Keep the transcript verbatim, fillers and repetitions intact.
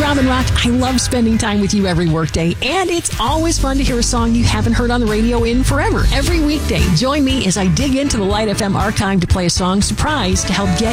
Robin Rock. I love spending time with you every workday, and it's always fun to hear a song you haven't heard on the radio in forever. Every weekday, join me as I dig into the Light F M archive to play a song surprise to help get